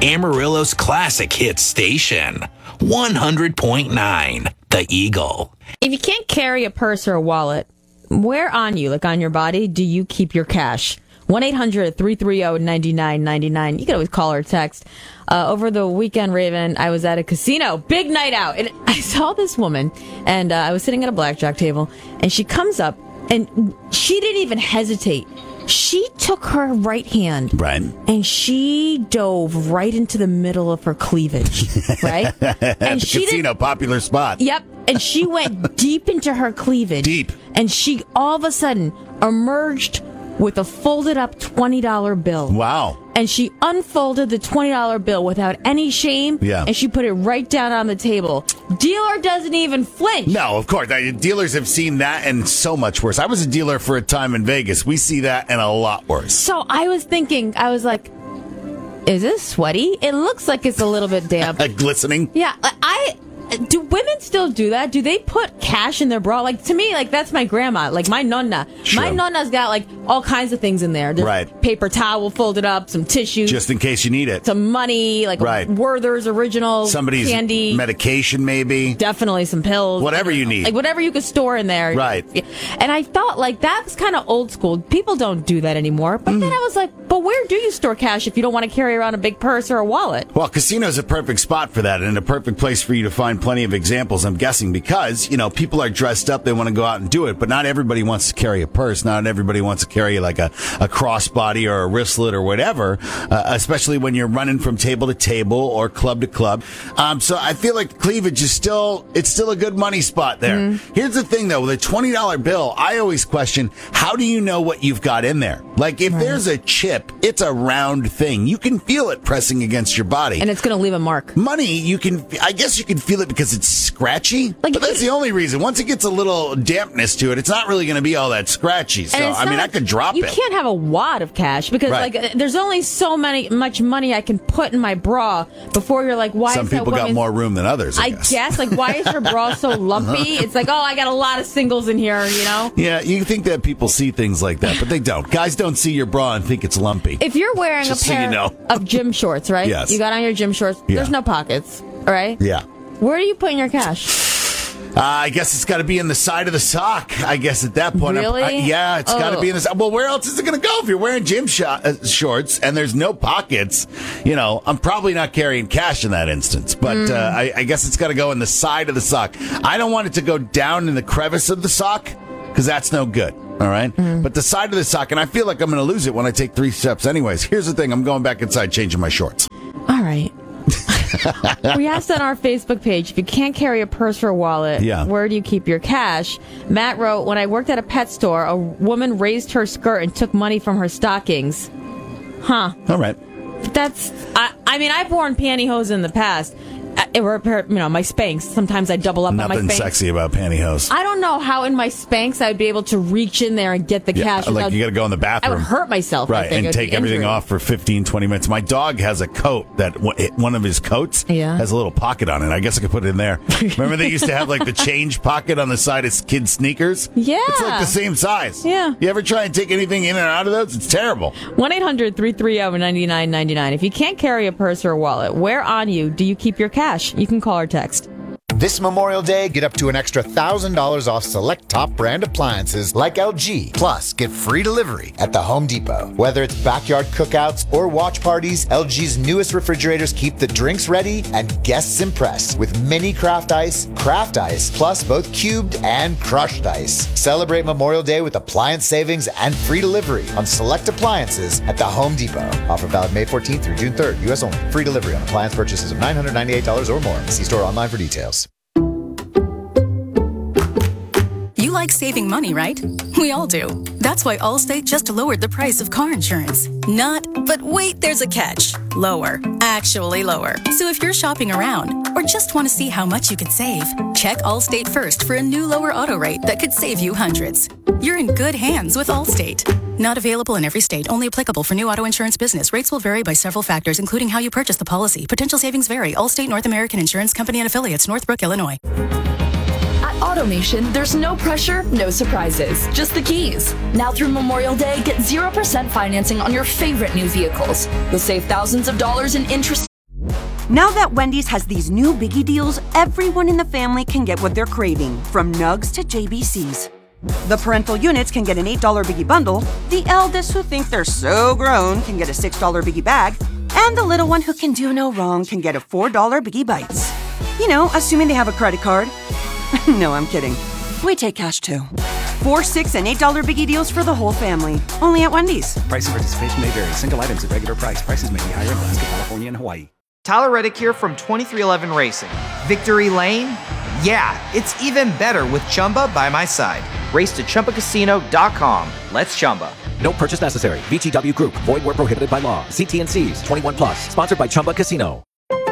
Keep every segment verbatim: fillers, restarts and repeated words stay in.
Amarillo's classic hit station, one hundred point nine, The Eagle. If you can't carry a purse or a wallet, where on you, like on your body, do you keep your cash? one eight hundred three three zero nine nine nine nine. You can always call or text. Uh, over the weekend, Raven, I was at a casino. Big night out. And I saw this woman, and uh, I was sitting at a blackjack table, and she comes up, and she didn't even hesitate. She took her right hand, right, and she dove right into the middle of her cleavage, right? At and the she casino, popular spot. Yep, and she went deep into her cleavage. Deep. And she all of a sudden emerged with a folded up twenty dollar bill. Wow. And she unfolded the twenty dollar bill without any shame. Yeah. And she put it right down on the table. Dealer doesn't even flinch. No, of course. I, dealers have seen that and so much worse. I was a dealer for a time in Vegas. We see that and a lot worse. So I was thinking, I was like, is this sweaty? It looks like it's a little bit damp. Glistening? Yeah. I... Do women still do that? Do they put cash in their bra? Like, to me, like, that's my grandma. Like, my nonna. Sure. My nonna's got, like, all kinds of things in there. There's right. paper towel folded up, some tissues. Just in case you need it. Some money, like right. Werther's Original Somebody's candy. medication, maybe. Definitely some pills. Whatever you need. Like, whatever you could store in there. Right. And I thought, like, that was kind of old school. People don't do that anymore. But mm. then I was like, but where do you store cash if you don't want to carry around a big purse or a wallet? Well, casino's a perfect spot for that and a perfect place for you to find plenty of examples, I'm guessing, because, you know, people are dressed up, they want to go out and do it, but not everybody wants to carry a purse. Not everybody wants to carry like a, a crossbody or a wristlet or whatever, uh, especially when you're running from table to table or club to club. Um, so I feel like cleavage is still, it's still a good money spot there. Mm. Here's the thing, though, with a twenty dollar bill, I always question, how do you know what you've got in there? Like, if right. there's a chip, it's a round thing. You can feel it pressing against your body. And it's going to leave a mark. Money, you can, I guess you can feel it because it's scratchy. Like, but that's the only reason. Once it gets a little dampness to it, it's not really going to be all that scratchy. So, I mean, I could drop you it. You can't have a wad of cash because, right. like, there's only so many much money I can put in my bra before you're like, why Some is that people got woman's... more room than others, I, I guess. guess. Like, why is her bra so lumpy? It's like, oh, I got a lot of singles in here, you know? Yeah, you think that people see things like that, but they don't. Guys don't see your bra and think it's lumpy. If you're wearing Just a pair so you know. of gym shorts, right? Yes. You got on your gym shorts. Yeah. There's no pockets, all right? Yeah. Where are you putting your cash? Uh, I guess it's got to be in the side of the sock. I guess at that point, really? I, yeah, it's oh. got to be in the sock. Well, where else is it going to go if you're wearing gym sh- uh, shorts and there's no pockets? You know, I'm probably not carrying cash in that instance, but mm. uh, I, I guess it's got to go in the side of the sock. I don't want it to go down in the crevice of the sock because that's no good. All right, mm. but the side of the sock, and I feel like I'm going to lose it when I take three steps. Anyways, here's the thing: I'm going back inside, changing my shorts. All right. We asked on our Facebook page, if you can't carry a purse or a wallet, yeah. where do you keep your cash? Matt wrote, when I worked at a pet store, a woman raised her skirt and took money from her stockings. Huh. All right. That's, I, I mean, I've worn pantyhose in the past. Uh, or, you know, my Spanx. Sometimes I double up Nothing on my Spanx. Nothing sexy about pantyhose. I don't know how in my Spanx I'd be able to reach in there and get the yeah, cash. Like without, you got to go in the bathroom. I would hurt myself. Right, I think, and take everything injury. off for fifteen, twenty minutes. My dog has a coat that one of his coats yeah. has a little pocket on it. I guess I could put it in there. Remember they used to have like the change pocket on the side of kids' sneakers? Yeah. It's like the same size. Yeah. You ever try and take anything in and out of those? It's terrible. one eight hundred three three zero nine nine nine nine. If you can't carry a purse or a wallet, where on you do you keep your cash? You can call or text. This Memorial Day, get up to an extra one thousand dollars off select top brand appliances like L G. Plus, get free delivery at the Home Depot. Whether it's backyard cookouts or watch parties, L G's newest refrigerators keep the drinks ready and guests impressed with mini craft ice, craft ice, plus both cubed and crushed ice. Celebrate Memorial Day with appliance savings and free delivery on select appliances at the Home Depot. Offer valid May fourteenth through June third, U S only. Free delivery on appliance purchases of nine hundred ninety-eight dollars or more. See store online for details. You like saving money, right? We all do. That's why Allstate just lowered the price of car insurance. Not, but wait, there's a catch. Lower. Actually lower. So if you're shopping around or just want to see how much you could save, check Allstate first for a new lower auto rate that could save you hundreds. You're in good hands with Allstate. Not available in every state. Only applicable for new auto insurance business. Rates will vary by several factors, including how you purchase the policy. Potential savings vary. Allstate North American Insurance Company and Affiliates, Northbrook, Illinois. AutoNation, there's no pressure, no surprises, just the keys. Now through Memorial Day, get zero percent financing on your favorite new vehicles. You'll save thousands of dollars in interest Now that Wendy's has these new biggie deals, everyone in the family can get what they're craving, from nugs to J B Cs. The parental units can get an eight dollar biggie bundle, the eldest who think they're so grown can get a six dollar biggie bag, and the little one who can do no wrong can get a four dollar biggie bites. You know, assuming they have a credit card. No, I'm kidding. We take cash too. Four, six, and eight dollar biggie deals for the whole family. Only at Wendy's. Price and participation may vary. Single items at regular price. Prices may be higher in Alaska, California, and Hawaii. Tyler Reddick here from twenty-three eleven Racing. Victory Lane? Yeah, it's even better with Chumba by my side. Race to Chumba Casino dot com. Let's Chumba. No purchase necessary. V G W Group. Void where prohibited by law. See T N Cs. twenty-one plus. Sponsored by Chumba Casino.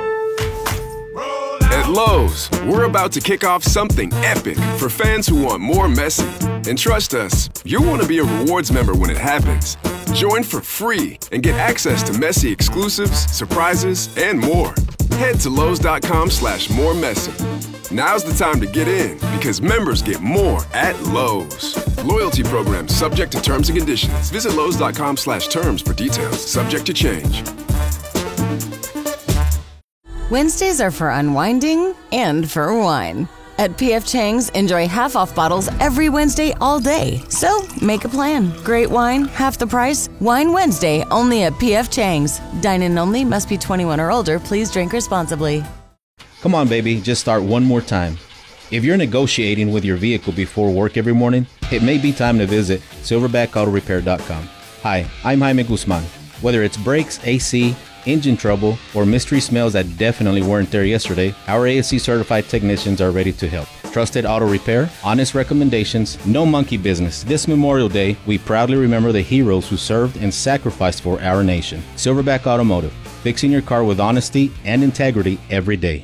At Lowe's, we're about to kick off something epic for fans who want more Messi. And trust us, you'll want to be a rewards member when it happens. Join for free and get access to Messi exclusives, surprises, and more. Head to Lowe's.com slash more Messi. Now's the time to get in because members get more at Lowe's. Loyalty program subject to terms and conditions. Visit Lowe's.com slash terms for details. Subject to change. Wednesdays are for unwinding and for wine. At P F Chang's, enjoy half-off bottles every Wednesday all day. So, make a plan. Great wine, half the price. Wine Wednesday, only at P F Chang's. Dine-in only, must be twenty-one or older. Please drink responsibly. Come on, baby, just start one more time. If you're negotiating with your vehicle before work every morning, it may be time to visit silverback auto repair dot com. Hi, I'm Jaime Guzman. Whether it's brakes, A C, engine trouble, or mystery smells that definitely weren't there yesterday, our A S C certified technicians are ready to help. Trusted auto repair, honest recommendations, no monkey business. This Memorial Day, we proudly remember the heroes who served and sacrificed for our nation. Silverback Automotive, fixing your car with honesty and integrity every day.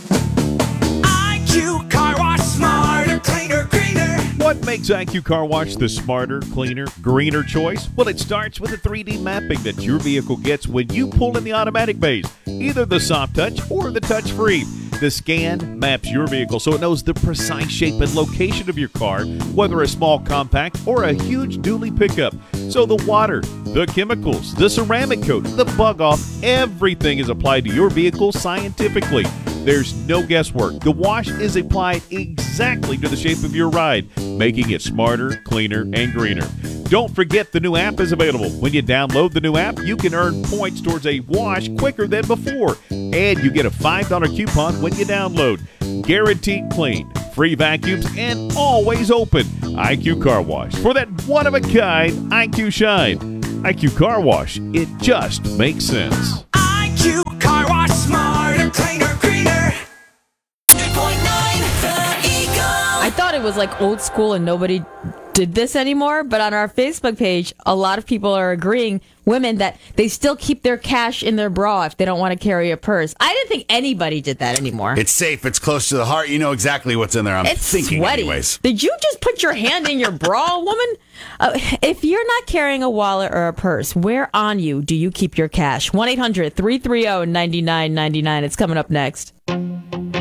I Q Car Wash, smarter, cleaner, greener. What makes I Q Car Wash the smarter, cleaner, greener choice? Well, it starts with the three D mapping that your vehicle gets when you pull in the automatic bays, either the soft touch or the touch free. The scan maps your vehicle so it knows the precise shape and location of your car, whether a small compact or a huge dually pickup. So the water, the chemicals, the ceramic coat, the bug off, everything is applied to your vehicle scientifically. There's no guesswork. The wash is applied exactly to the shape of your ride, making it smarter, cleaner, and greener. Don't forget the new app is available. When you download the new app, you can earn points towards a wash quicker than before. And you get a five dollar coupon when you download. Guaranteed clean, free vacuums, and always open. I Q Car Wash. For that one-of-a-kind I Q shine. I Q Car Wash. It just makes sense. I Q Car Wash, smarter, cleaner, greener. eight point nine The Eagle. I thought it was like old school and nobody did this anymore, but on our Facebook page, a lot of people are agreeing, women, that they still keep their cash in their bra if they don't want to carry a purse. I didn't think anybody did that anymore. It's safe. It's close to the heart. You know exactly what's in there. I'm it's thinking sweaty. anyways. Did you just put your hand in your bra, woman? Uh, if you're not carrying a wallet or a purse, where on you do you keep your cash? one eight hundred three three zero nine nine nine nine. It's coming up next.